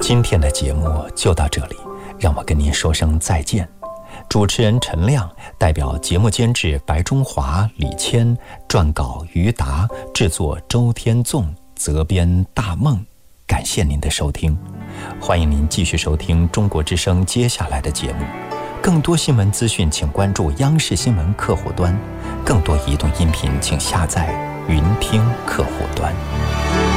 今天的节目就到这里，让我跟您说声再见。主持人陈亮，代表节目监制白中华、李谦，撰稿于达，制作周天纵，责编大梦。感谢您的收听，欢迎您继续收听中国之声接下来的节目。更多新闻资讯请关注央视新闻客户端，更多移动音频请下载云听客户端。